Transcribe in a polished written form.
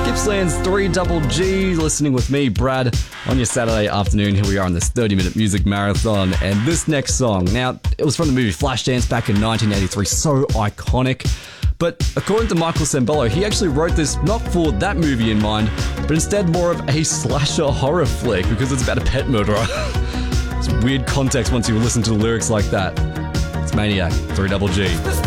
Gippsland's 3GG, listening with me, Brad, on your Saturday afternoon. Here we are on this 30-minute music marathon, and this next song, now, it was from the movie Flashdance back in 1983, so iconic. But according to Michael Sembello, he actually wrote this not for that movie in mind, but instead more of a slasher horror flick because it's about a pet murderer. It's weird context once you listen to the lyrics like that. It's Maniac, 3GG.